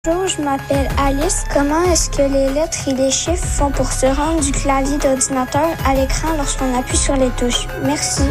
Bonjour, je m'appelle Alice. Comment est-ce que les lettres et les chiffres font pour se rendre du clavier d'ordinateur à l'écran lorsqu'on appuie sur les touches? Merci.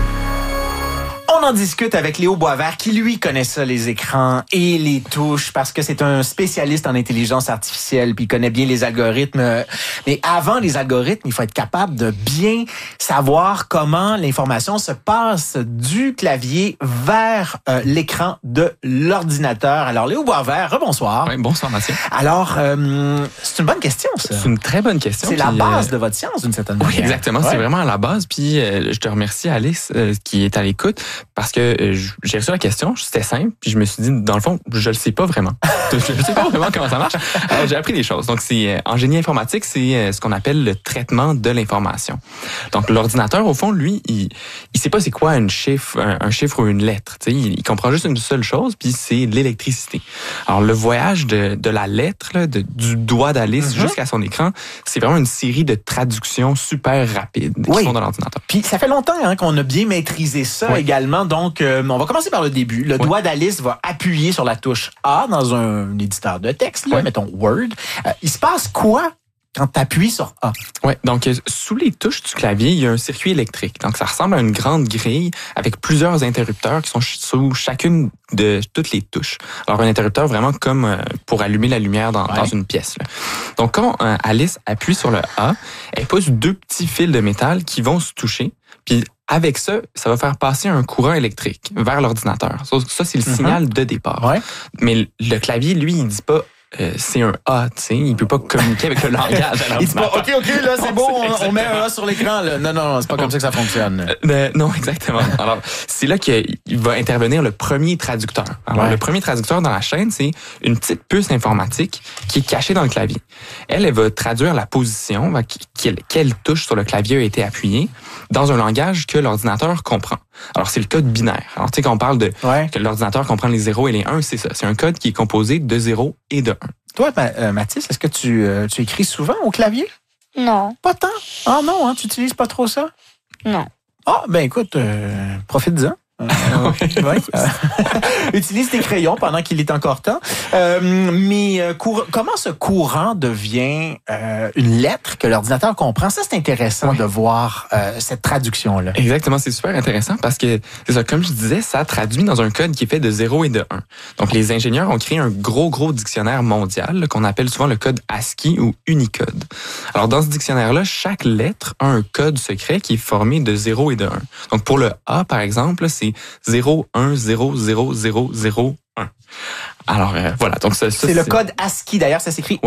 On en discute avec Léo Boisvert qui, lui, connaît ça, les écrans et les touches, parce que c'est un spécialiste en intelligence artificielle, puis il connaît bien les algorithmes. Mais avant les algorithmes, il faut être capable de bien savoir comment l'information se passe du clavier vers l'écran de l'ordinateur. Alors, Léo Boisvert, rebonsoir. Oui, bonsoir, Mathieu. Alors, c'est une bonne question, ça. C'est une très bonne question. C'est la base de votre science, d'une certaine manière. Oui, exactement. Ouais. C'est vraiment à la base. Puis, je te remercie, Alice, qui est à l'écoute, parce que j'ai reçu la question, c'était simple, puis je me suis dit, dans le fond, je le sais pas vraiment. Je ne sais pas vraiment comment ça marche. J'ai appris des choses. Donc, en génie informatique, c'est ce qu'on appelle le traitement de l'information. Donc, l'ordinateur, au fond, lui, il sait pas c'est quoi un chiffre ou une lettre. Tu sais, il comprend juste une seule chose, puis c'est l'électricité. Alors, le voyage de la lettre, là, du doigt d'Alice jusqu'à son écran, c'est vraiment une série de traductions super rapides qui sont dans l'ordinateur. Puis, ça fait longtemps qu'on a bien maîtrisé ça également. Donc, on va commencer par le début. Le doigt d'Alice va appuyer sur la touche A dans un éditeur de texte, là, mettons Word. Il se passe quoi quand tu appuies sur A? Oui, donc sous les touches du clavier, il y a un circuit électrique. Donc, ça ressemble à une grande grille avec plusieurs interrupteurs qui sont sous chacune de toutes les touches. Alors, un interrupteur vraiment comme pour allumer la lumière dans une pièce. Là. Donc, quand Alice appuie sur le A, elle pousse deux petits fils de métal qui vont se toucher. Puis, avec ça, ça va faire passer un courant électrique vers l'ordinateur. Ça, c'est le signal de départ. Ouais. Mais le clavier, lui, il dit pas c'est un A, tu sais, il peut pas communiquer avec le langage. Il dit pas OK, là, c'est beau, on met un A sur l'écran. Là. Non, c'est pas comme ça que ça fonctionne. Non, exactement. Alors, c'est là qu'il va intervenir le premier traducteur. Alors, le premier traducteur dans la chaîne, c'est une petite puce informatique qui est cachée dans le clavier. Elle va traduire la position, quelle touche sur le clavier a été appuyée, dans un langage que l'ordinateur comprend. Alors, c'est le code binaire. Alors, tu sais, quand on parle de que l'ordinateur comprend les 0 et les 1, c'est ça. C'est un code qui est composé de 0 et de 1. Toi, Mathis, est-ce que tu écris souvent au clavier? Non. Pas tant? Ah non, tu n'utilises pas trop ça? Non. Ah, ben écoute, profite-en. Utilise tes crayons pendant qu'il est encore temps. Mais comment ce courant devient une lettre que l'ordinateur comprend? Ça, c'est intéressant de voir cette traduction-là. Exactement, c'est super intéressant parce que, c'est ça, comme je disais, ça traduit dans un code qui est fait de 0 et de 1. Donc, les ingénieurs ont créé un gros dictionnaire mondial là, qu'on appelle souvent le code ASCII ou Unicode. Alors, dans ce dictionnaire-là, chaque lettre a un code secret qui est formé de 0 et de 1. Donc, pour le A, par exemple, c'est 0, 1, 0, 0, 0, 0, 1. Alors, voilà. Donc, ça c'est le code ASCII. D'ailleurs, ça s'écrit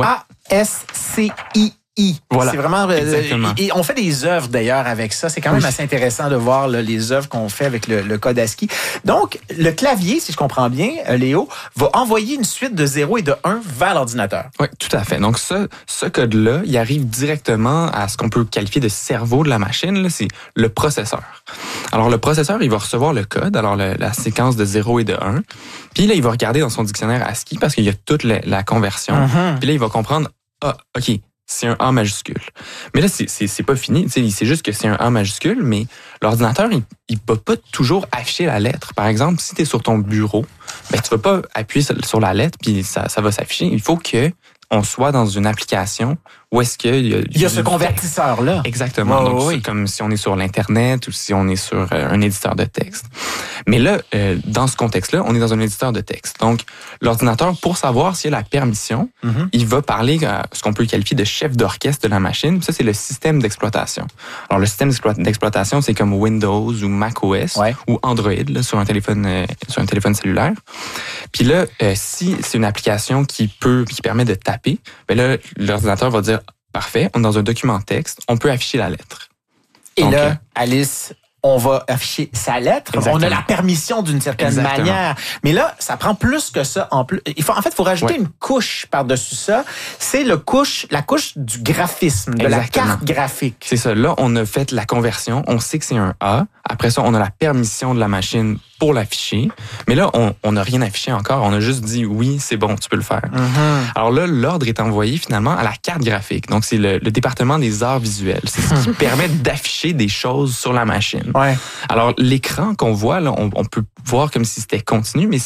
A-S-C-I. Voilà. C'est vraiment. Et on fait des œuvres d'ailleurs avec ça. C'est quand même assez intéressant de voir là, les œuvres qu'on fait avec le code ASCII. Donc, le clavier, si je comprends bien, Léo, va envoyer une suite de 0 et de 1 vers l'ordinateur. Oui, tout à fait. Donc, ce code-là, il arrive directement à ce qu'on peut qualifier de cerveau de la machine. Là, c'est le processeur. Alors, le processeur, il va recevoir le code, alors la séquence de 0 et de 1. Puis là, il va regarder dans son dictionnaire ASCII parce qu'il y a toute la conversion. Puis là, il va comprendre, OK, c'est un A majuscule. Mais là, c'est pas fini. Il sait juste que c'est un A majuscule, mais l'ordinateur, il peut pas toujours afficher la lettre. Par exemple, si tu es sur ton bureau, ben, tu vas pas appuyer sur la lettre puis ça va s'afficher. Il faut que on soit dans une application où est-ce qu'il y a ce convertisseur-là. Exactement. Donc, c'est comme si on est sur l'Internet ou si on est sur un éditeur de texte. Mais là, dans ce contexte-là, on est dans un éditeur de texte. Donc, l'ordinateur, pour savoir s'il a la permission, il va parler à ce qu'on peut qualifier de chef d'orchestre de la machine. Ça, c'est le système d'exploitation. Alors, le système d'exploitation, c'est comme Windows ou macOS ou Android là, sur un téléphone cellulaire. Puis là, si c'est une application qui permet de taper, ben là, l'ordinateur va dire parfait, on est dans un document texte, on peut afficher la lettre. Et donc, là, Alice, on va afficher sa lettre. Exactement. On a la permission d'une certaine manière. Mais là, ça prend plus que ça. En fait, faut rajouter une couche par-dessus ça. C'est la couche du graphisme, de la carte graphique. C'est ça. Là, on a fait la conversion. On sait que c'est un A. Après ça, on a la permission de la machine pour l'afficher. Mais là, on n'a rien affiché encore. On a juste dit oui, c'est bon, tu peux le faire. Alors là, l'ordre est envoyé finalement à la carte graphique. Donc, c'est le département des arts visuels. C'est ce qui permet d'afficher des choses sur la machine. Alors, l'écran qu'on voit, là, on peut voir comme si c'était continu, mais c'est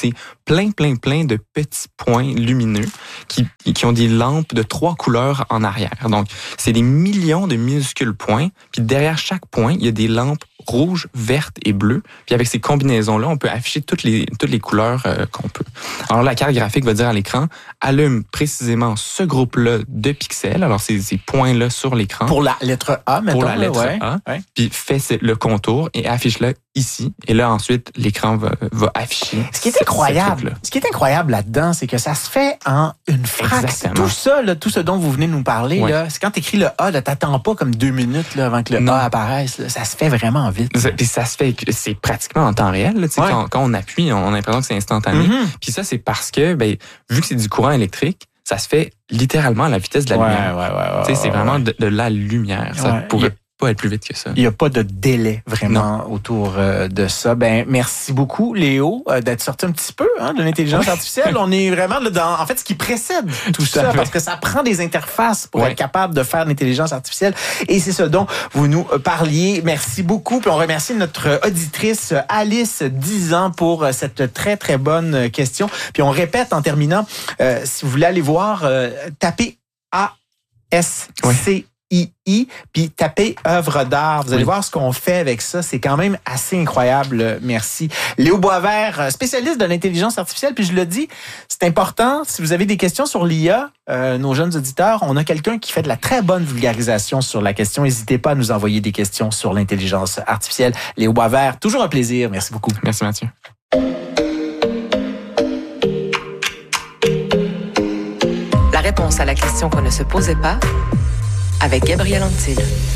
plein de petits points lumineux qui ont des lampes de 3 couleurs en arrière. Donc, c'est des millions de minuscules points. Puis derrière chaque point, il y a des lampes rouges, vertes et bleues. Puis avec ces combinaisons-là, on peut afficher toutes les couleurs qu'on peut. Alors, la carte graphique va dire à l'écran, allume précisément ce groupe-là de pixels. Alors, ces points-là sur l'écran. Pour la lettre A, maintenant. Pour la lettre A. Ouais. Puis fait le contour et affiche-le ici. Et là, ensuite, l'écran va afficher. Ce qui est incroyable là-dedans, c'est que ça se fait en une fraction. Tout ça, là, tout ce dont vous venez nous parler, là, c'est quand tu écris le A, là, t'attends pas comme 2 minutes là, avant que le A apparaisse. Là. Ça se fait vraiment vite. Puis ça se fait, c'est pratiquement en temps réel. Là, quand on appuie, on a l'impression que c'est instantané. Puis ça, c'est parce que, vu que c'est du courant électrique, ça se fait littéralement à la vitesse de la lumière. C'est vraiment de la lumière. Ça pourrait pas être plus vite que ça. Il n'y a pas de délai vraiment autour de ça. Merci beaucoup, Léo, d'être sorti un petit peu de l'intelligence artificielle. On est vraiment là dans, en fait, ce qui précède tout ça, parce que ça prend des interfaces pour être capable de faire l'intelligence artificielle. Et c'est ce dont vous nous parliez. Merci beaucoup. Puis on remercie notre auditrice Alice, 10 ans, pour cette très, très bonne question. Puis on répète en terminant, si vous voulez aller voir, tapez ASC. Puis tapez œuvre d'art. Vous allez voir ce qu'on fait avec ça. C'est quand même assez incroyable. Merci. Léo Boisvert, spécialiste de l'intelligence artificielle. Puis je le dis, c'est important. Si vous avez des questions sur l'IA, nos jeunes auditeurs, on a quelqu'un qui fait de la très bonne vulgarisation sur la question. N'hésitez pas à nous envoyer des questions sur l'intelligence artificielle. Léo Boisvert, toujours un plaisir. Merci beaucoup. Merci Mathieu. La réponse à la question qu'on ne se posait pas, avec Gabriel Antil.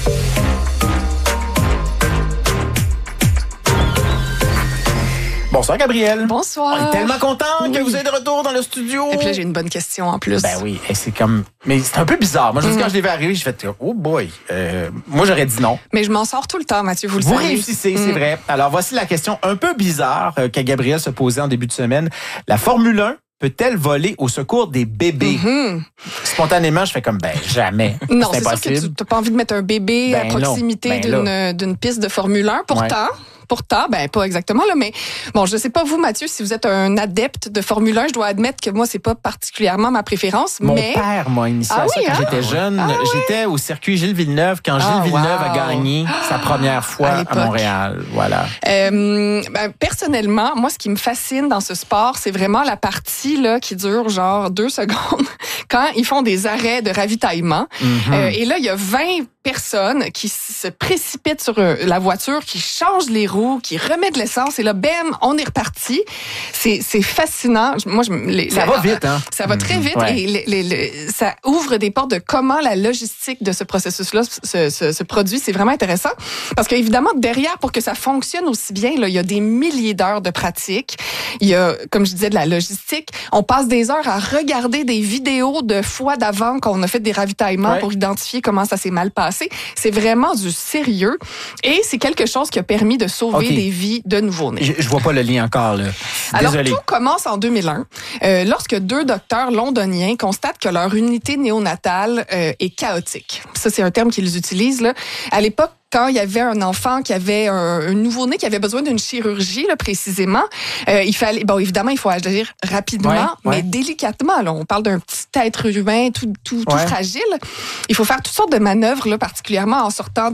Bonsoir, Gabriel. Bonsoir. On est tellement content que vous êtes de retour dans le studio. Et puis là, j'ai une bonne question en plus. Ben oui, c'est comme... Mais c'est un peu bizarre. Moi, quand je l'ai vu arriver, j'ai fait « Oh boy! » Moi, j'aurais dit non. Mais je m'en sors tout le temps, Mathieu, vous le savez. Vous réussissez, c'est vrai. Alors, voici la question un peu bizarre que Gabriel se posait en début de semaine. La Formule 1 peut-elle voler au secours des bébés? Spontanément, je fais comme, jamais. Non, c'est sûr que tu n'as pas envie de mettre un bébé à proximité d'une piste de Formule 1. Pourtant, pas exactement, là, mais bon, je sais pas vous, Mathieu, si vous êtes un adepte de Formule 1, je dois admettre que moi, c'est pas particulièrement ma préférence. Mon père m'a initié à ça quand j'étais jeune. J'étais au circuit Gilles Villeneuve quand Gilles Villeneuve a gagné sa première fois à Montréal. Voilà. Personnellement, moi, ce qui me fascine dans ce sport, c'est vraiment la partie là qui dure genre 2 secondes quand ils font des arrêts de ravitaillement. Et là, il y a 20 personnes qui se précipitent sur la voiture, qui changent les roues, qui remettent de l'essence, et là, bam, on est reparti. C'est fascinant. Moi, ça va vite, hein? Ça va très vite, et ça ouvre des portes de comment la logistique de ce processus-là se produit. C'est vraiment intéressant, parce qu'évidemment, derrière, pour que ça fonctionne aussi bien, là, il y a des milliers d'heures de pratique. Il y a, comme je disais, de la logistique. On passe des heures à regarder des vidéos de fois d'avant qu'on a fait des ravitaillements pour identifier comment ça s'est mal passé. C'est vraiment du sérieux, et c'est quelque chose qui a permis de sauver des vies de nouveau-nés. Je vois pas le lien encore, là. Alors, tout commence en 2001, lorsque 2 docteurs londoniens constatent que leur unité néonatale est chaotique. Ça, c'est un terme qu'ils utilisent, là. À l'époque, quand il y avait un enfant qui avait un nouveau-né qui avait besoin d'une chirurgie, là, précisément, il fallait, évidemment, il faut agir rapidement, mais délicatement. Là, on parle d'un petit être humain tout fragile. Il faut faire toutes sortes de manœuvres, là, particulièrement en sortant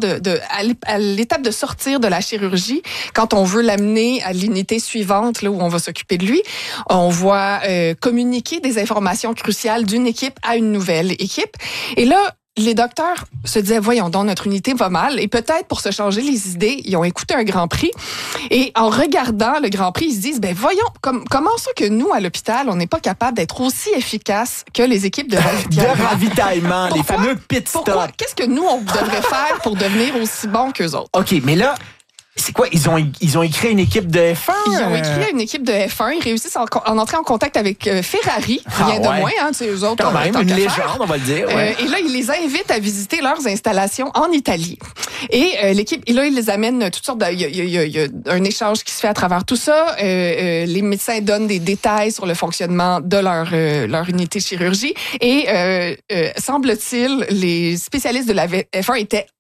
à l'étape de sortir de la chirurgie. Quand on veut l'amener à l'unité suivante, là, où on va s'occuper de lui, on va communiquer des informations cruciales d'une équipe à une nouvelle équipe. Et là, les docteurs se disaient, voyons donc, notre unité va mal. Et peut-être pour se changer les idées, ils ont écouté un Grand Prix. Et en regardant le Grand Prix, ils se disent, voyons, comment ça que nous, à l'hôpital, on n'est pas capable d'être aussi efficace que les équipes de ravitaillement? De ravitaillement, les fameux pit stops. Qu'est-ce que nous, on devrait faire pour devenir aussi bons qu'eux autres? OK, mais là... C'est quoi? Ils ont écrit une équipe de F1? Ils ont écrit une équipe de F1. Ils réussissent à entrer en contact avec Ferrari. Rien de moins, hein, eux autres. Quand même, une légende, on va le dire. Et là, ils les invitent à visiter leurs installations en Italie. Et l'équipe, et là, ils les amènent toutes sortes il y a un échange qui se fait à travers tout ça. Les médecins donnent des détails sur le fonctionnement de leur unité de chirurgie. Et semble-t-il, les spécialistes de la F1 étaient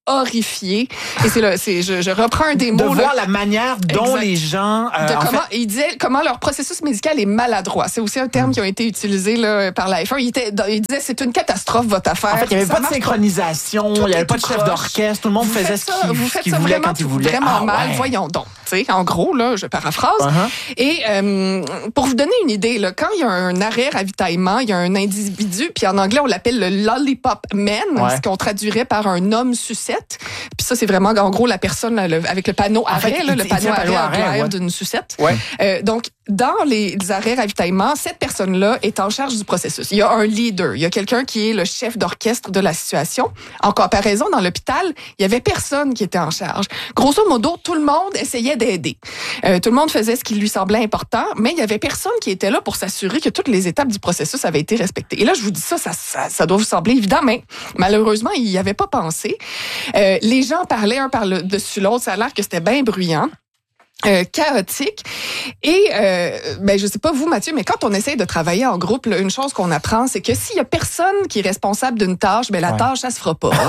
horrifié. Et je reprends un des mots. De voir la manière dont les gens... il disait comment leur processus médical est maladroit. C'est aussi un terme qui a été utilisé là, par la F1. Il disait c'est une catastrophe votre affaire. En fait, il n'y avait pas de synchronisation, il n'y avait pas de chef d'orchestre, tout le monde faisait ce qu'il voulait quand il voulait. Vraiment mal, voyons donc. En gros, là, je paraphrase. Et pour vous donner une idée, là, quand il y a un arrêt ravitaillement, il y a un individu, puis en anglais, on l'appelle le lollipop man, ce qu'on traduirait par un homme sucette. Puis ça, c'est vraiment, en gros, la personne avec le panneau arrêt, le panneau arrêt à l'air d'une sucette. Donc, dans les arrêts ravitaillement, cette personne-là est en charge du processus. Il y a un leader, il y a quelqu'un qui est le chef d'orchestre de la situation. En comparaison, dans l'hôpital, il y avait personne qui était en charge. Grosso modo, tout le monde essayait d'aider. Tout le monde faisait ce qui lui semblait important, mais il y avait personne qui était là pour s'assurer que toutes les étapes du processus avaient été respectées. Et là, je vous dis ça doit vous sembler évident, mais malheureusement, il n'y avait pas pensé. Les gens parlaient un par-dessus l'autre, ça a l'air que c'était bien bruyant. Chaotique. Et je sais pas vous, Mathieu, mais quand on essaie de travailler en groupe, là, une chose qu'on apprend, c'est que s'il y a personne qui est responsable d'une tâche, la tâche, ça se fera pas.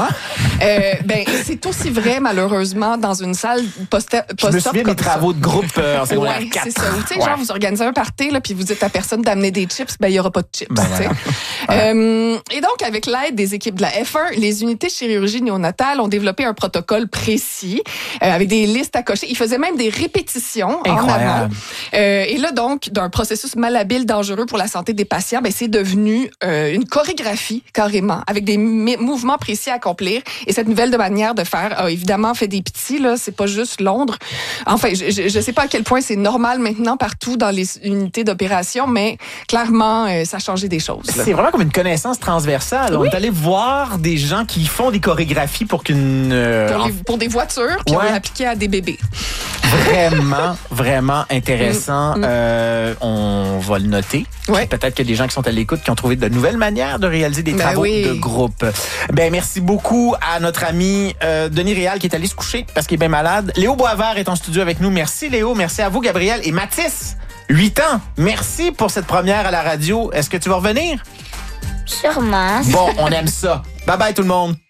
C'est aussi vrai, malheureusement, dans une salle post-op. Je me souviens des travaux de groupe en secondaire 4. C'est ça. Tu sais, genre, vous organisez un party, là, puis vous dites à personne d'amener des chips, il y aura pas de chips. Et donc, avec l'aide des équipes de la F1, les unités de chirurgie néonatale ont développé un protocole précis, avec des listes à cocher. Ils faisaient même des répétitions en avant. Et là, donc, d'un processus malhabile, dangereux pour la santé des patients, c'est devenu une chorégraphie, carrément, avec des mouvements précis à accomplir. Et cette nouvelle manière de faire a évidemment fait des petits, là. C'est pas juste Londres. Enfin, je sais pas à quel point c'est normal maintenant partout dans les unités d'opération, mais clairement, ça a changé des choses. Là. C'est vraiment comme une connaissance transversale. On est allé voir des gens qui font des chorégraphies pour pour des voitures, puis on l'a appliqué à des bébés. Vraiment intéressant. On va le noter. Peut-être qu'il y a des gens qui sont à l'écoute qui ont trouvé de nouvelles manières de réaliser des travaux de groupe. Merci beaucoup à notre ami Denis Réal qui est allé se coucher parce qu'il est bien malade. Léo Boisvert est en studio avec nous. Merci Léo. Merci à vous Gabriel. Et Mathis, 8 ans. Merci pour cette première à la radio. Est-ce que tu vas revenir? Sûrement. Bon, on aime ça. Bye bye tout le monde.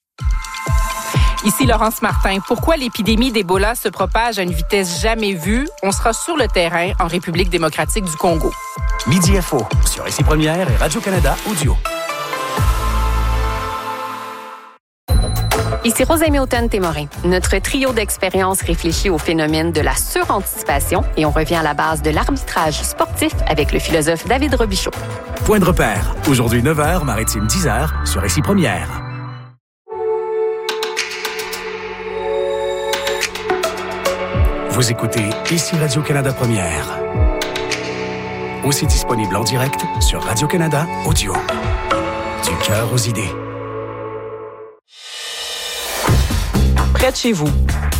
Ici Laurence Martin. Pourquoi l'épidémie d'Ebola se propage à une vitesse jamais vue? On sera sur le terrain en République démocratique du Congo. Midi Info sur Ici Première et Radio-Canada Audio. Ici Rosalie Houghton-Témorin. Notre trio d'expériences réfléchit au phénomène de la suranticipation et on revient à la base de l'arbitrage sportif avec le philosophe David Robichaud. Point de repère. Aujourd'hui 9h, Maritime 10h sur Ici Première. Vous écoutez Ici Radio-Canada Première. Aussi disponible en direct sur Radio-Canada Audio. Du cœur aux idées. Près de chez vous,